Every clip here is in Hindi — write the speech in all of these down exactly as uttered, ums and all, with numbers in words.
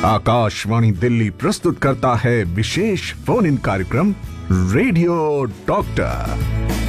आकाशवाणी दिल्ली प्रस्तुत करता है विशेष फोन इन कार्यक्रम रेडियो डॉक्टर।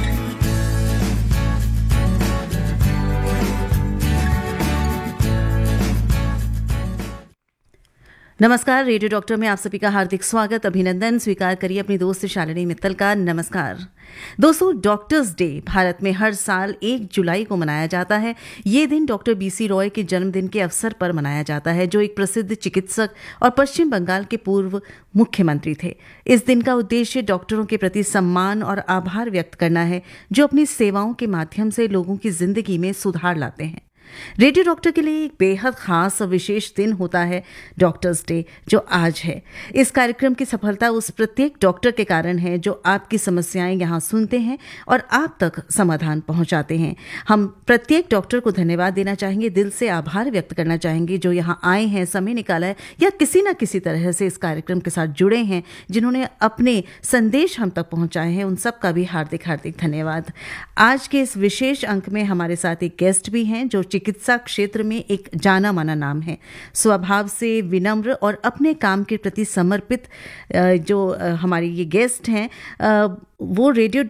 नमस्कार, रेडियो डॉक्टर में आप सभी का हार्दिक स्वागत, अभिनंदन। स्वीकार करिए अपनी दोस्त शालिनी मित्तल का नमस्कार। दोस्तों, डॉक्टर्स डे भारत में हर साल एक जुलाई को मनाया जाता है। ये दिन डॉक्टर बीसी रॉय के जन्मदिन के अवसर पर मनाया जाता है, जो एक प्रसिद्ध चिकित्सक और पश्चिम बंगाल के पूर्व मुख्यमंत्री थे। इस दिन का उद्देश्य डॉक्टरों के प्रति सम्मान और आभार व्यक्त करना है, जो अपनी सेवाओं के माध्यम से लोगों की जिंदगी में सुधार लाते हैं। रेडियो डॉक्टर के लिए एक बेहद खास और विशेष दिन होता है डॉक्टर्स डे, जो आज है। इस कार्यक्रम की सफलता उस प्रत्येक डॉक्टर के कारण है जो आपकी समस्याएं यहाँ सुनते हैं और आप तक समाधान पहुँचाते हैं। हम प्रत्येक डॉक्टर को धन्यवाद देना चाहेंगे, दिल से आभार व्यक्त करना चाहेंगे, जो यहाँ आए हैं, समय निकाला है या किसी न किसी तरह से इस कार्यक्रम के साथ जुड़े हैं, जिन्होंने अपने संदेश हम तक पहुँचाए हैं। उन सब का भी हार्दिक हार्दिक धन्यवाद। आज के इस विशेष अंक में हमारे साथ एक गेस्ट भी हैं, जो चिकित्सा क्षेत्र में एक जाना माना नाम है। स्वभाव से विनम्र और अपने काम के प्रति समर्पित जो हमारी ये गेस्ट हैं, वो रेडियो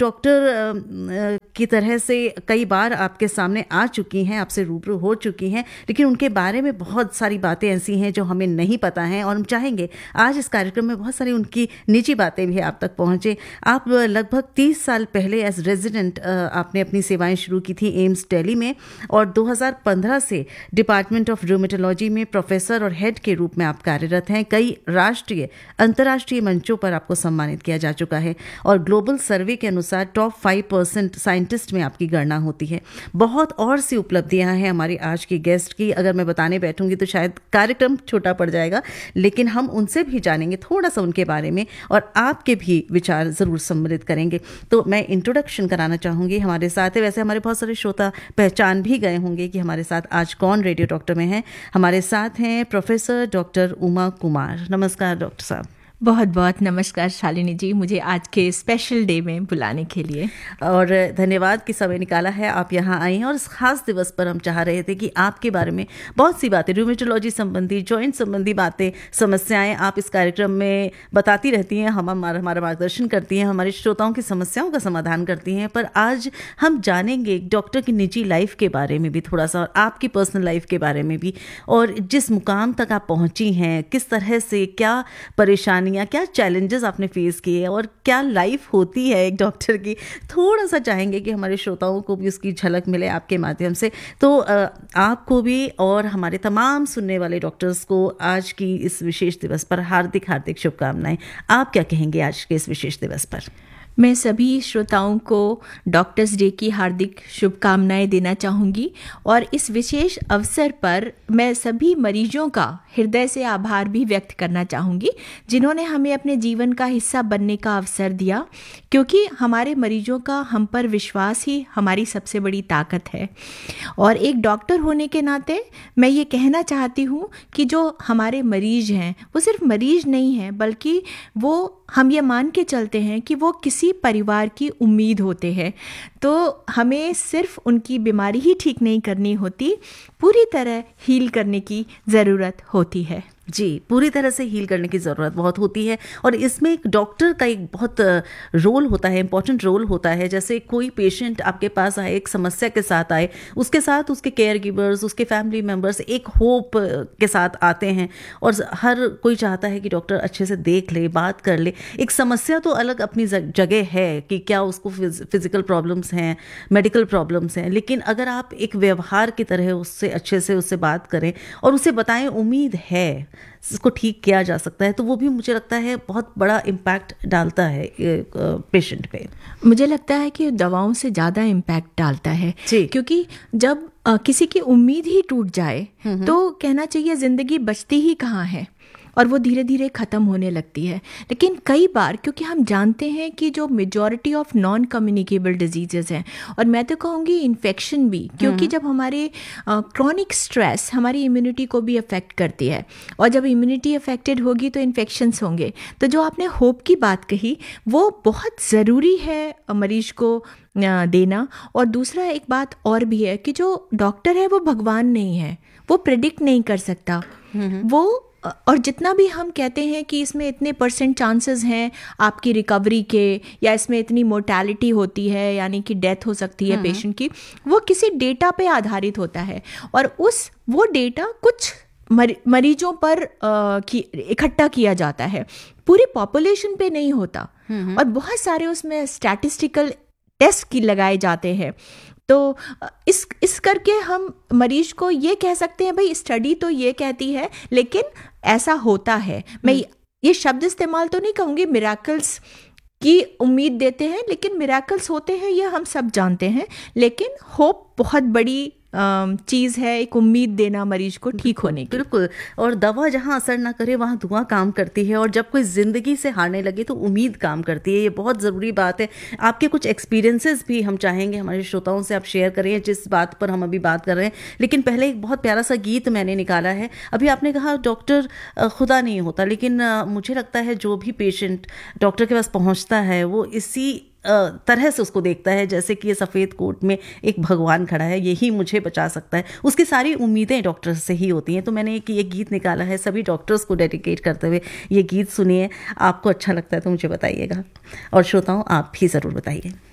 डॉक्टर की तरह से कई बार आपके सामने आ चुकी हैं, आपसे रूबरू हो चुकी हैं, लेकिन उनके बारे में बहुत सारी बातें ऐसी हैं जो हमें नहीं पता हैं, और हम चाहेंगे आज इस कार्यक्रम में बहुत सारी उनकी निजी बातें भी आप तक पहुँचे। आप लगभग तीस साल पहले एज रेजिडेंट आपने अपनी सेवाएं शुरू की थी एम्स दिल्ली में, और दो हज़ार पंद्रह से डिपार्टमेंट ऑफ रूमेटोलॉजी में प्रोफेसर और हेड के रूप में आप कार्यरत हैं। कई राष्ट्रीय अंतर्राष्ट्रीय मंचों पर आपको सम्मानित किया जा चुका है, और ग्लोबल सर्वे के अनुसार टॉप फाइव परसेंट साइंटिस्ट में आपकी गणना होती है। बहुत और सी उपलब्धियां हैं हमारी आज की गेस्ट की। अगर मैं बताने बैठूंगी तो शायद कार्यक्रम छोटा पड़ जाएगा, लेकिन हम उनसे भी जानेंगे थोड़ा सा उनके बारे में, और आपके भी विचार जरूर सम्मिलित करेंगे। तो मैं इंट्रोडक्शन कराना चाहूंगी। हमारे साथ है, वैसे हमारे बहुत सारे श्रोता पहचान भी गए होंगे कि हमारे साथ आज कौन रेडियो डॉक्टर में है। हमारे साथ हैं प्रोफेसर डॉक्टर उमा कुमार। नमस्कार डॉक्टर साहब। बहुत बहुत नमस्कार शालिनी जी, मुझे आज के स्पेशल डे में बुलाने के लिए, और धन्यवाद कि समय निकाला है, आप यहाँ आई हैं। और इस खास दिवस पर हम चाह रहे थे कि आपके बारे में बहुत सी बातें, रूमेटोलॉजी संबंधी, जॉइंट संबंधी बातें, समस्याएं आप इस कार्यक्रम में बताती रहती हैं, हम हमारा हमारा मार्गदर्शन करती हैं, हमारे श्रोताओं की समस्याओं का समाधान करती हैं। पर आज हम जानेंगे एक डॉक्टर की निजी लाइफ के बारे में भी थोड़ा सा, और आपकी पर्सनल लाइफ के बारे में भी, और जिस मुकाम तक आप पहुँची हैं, किस तरह से, क्या परेशानी या क्या चैलेंजेस आपने फेस किए, और क्या लाइफ होती है एक डॉक्टर की। थोड़ा सा चाहेंगे कि हमारे श्रोताओं को भी उसकी झलक मिले आपके माध्यम से। तो आपको भी और हमारे तमाम सुनने वाले डॉक्टर्स को आज की इस विशेष दिवस पर हार्दिक हार्दिक शुभकामनाएं। आप क्या कहेंगे आज के इस विशेष दिवस पर? मैं सभी श्रोताओं को डॉक्टर्स डे की हार्दिक शुभकामनाएं देना चाहूँगी, और इस विशेष अवसर पर मैं सभी मरीजों का हृदय से आभार भी व्यक्त करना चाहूँगी, जिन्होंने हमें अपने जीवन का हिस्सा बनने का अवसर दिया, क्योंकि हमारे मरीजों का हम पर विश्वास ही हमारी सबसे बड़ी ताकत है। और एक डॉक्टर होने के नाते मैं ये कहना चाहती हूँ कि जो हमारे मरीज हैं वो सिर्फ मरीज नहीं हैं, बल्कि वो, हम ये मान के चलते हैं कि वो किसी परिवार की उम्मीद होते हैं। तो हमें सिर्फ उनकी बीमारी ही ठीक नहीं करनी होती, पूरी तरह हील करने की ज़रूरत होती है। जी, पूरी तरह से हील करने की ज़रूरत बहुत होती है, और इसमें एक डॉक्टर का एक बहुत रोल होता है, इंपॉर्टेंट रोल होता है। जैसे कोई पेशेंट आपके पास आए, एक समस्या के साथ आए, उसके साथ उसके केयर गिवर्स, उसके फैमिली मेम्बर्स एक होप के साथ आते हैं, और हर कोई चाहता है कि डॉक्टर अच्छे से देख ले, बात कर ले। एक समस्या तो अलग अपनी जगह है कि क्या उसको फिजिकल प्रॉब्लम्स हैं, मेडिकल प्रॉब्लम्स हैं, लेकिन अगर आप एक व्यवहार की तरह उससे अच्छे से उससे बात करें और उसे बताएं उम्मीद है, इसको ठीक किया जा सकता है, तो वो भी मुझे लगता है बहुत बड़ा इम्पैक्ट डालता है पेशेंट पे। मुझे लगता है कि दवाओं से ज़्यादा इम्पैक्ट डालता है, क्योंकि जब आ, किसी की उम्मीद ही टूट जाए तो कहना चाहिए ज़िंदगी बचती ही कहाँ है, और वो धीरे धीरे ख़त्म होने लगती है। लेकिन कई बार, क्योंकि हम जानते हैं कि जो majority of non communicable diseases हैं, और मैं तो कहूँगी इन्फेक्शन भी, क्योंकि जब हमारे क्रॉनिक स्ट्रेस हमारी इम्यूनिटी को भी अफेक्ट करती है, और जब इम्यूनिटी अफेक्टेड होगी तो इन्फेक्शंस होंगे। तो जो आपने होप की बात कही, वो बहुत ज़रूरी है मरीज को देना। और दूसरा एक बात और भी है कि जो डॉक्टर है वो भगवान नहीं है, वो प्रेडिक्ट नहीं कर सकता। वो और जितना भी हम कहते हैं कि इसमें इतने परसेंट चांसेस हैं आपकी रिकवरी के, या इसमें इतनी मोर्टेलिटी होती है यानी कि डेथ हो सकती है पेशेंट की, वो किसी डेटा पे आधारित होता है और उस वो डेटा कुछ मरी, मरीजों पर इकट्ठा किया जाता है, पूरी पॉपुलेशन पे नहीं होता। और बहुत सारे उसमें स्टैटिस्टिकल टेस्ट की लगाए जाते हैं। तो इस इस करके हम मरीज को ये कह सकते हैं भाई स्टडी तो ये कहती है लेकिन ऐसा होता है। मैं ये शब्द इस्तेमाल तो नहीं कहूँगी मिरेकल्स की उम्मीद देते हैं, लेकिन मिरेकल्स होते हैं ये हम सब जानते हैं, लेकिन होप बहुत बड़ी चीज़ है, एक उम्मीद देना मरीज को ठीक होने की। बिल्कुल, और दवा जहाँ असर ना करे वहाँ दुआ काम करती है, और जब कोई ज़िंदगी से हारने लगे तो उम्मीद काम करती है। ये बहुत ज़रूरी बात है। आपके कुछ एक्सपीरियंसेस भी हम चाहेंगे हमारे श्रोताओं से आप शेयर करें जिस बात पर हम अभी बात कर रहे हैं। लेकिन पहले एक बहुत प्यारा सा गीत मैंने निकाला है। अभी आपने कहा डॉक्टर खुदा नहीं होता, लेकिन मुझे लगता है जो भी पेशेंट डॉक्टर के पास पहुँचता है वो इसी तरह से उसको देखता है जैसे कि ये सफ़ेद कोट में एक भगवान खड़ा है, यही मुझे बचा सकता है। उसकी सारी उम्मीदें डॉक्टर से ही होती हैं। तो मैंने एक ये गीत निकाला है सभी डॉक्टर्स को डेडिकेट करते हुए। ये गीत सुनिए, आपको अच्छा लगता है तो मुझे बताइएगा, और श्रोताओं आप भी ज़रूर बताइए।